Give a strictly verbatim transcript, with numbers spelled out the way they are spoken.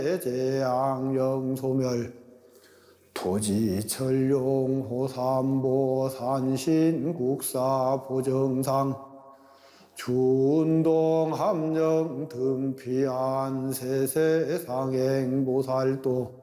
제양령 소멸 토지철룡 호삼보 산신 국사 보정상 준동 함령 등피안 세세 상행 보살도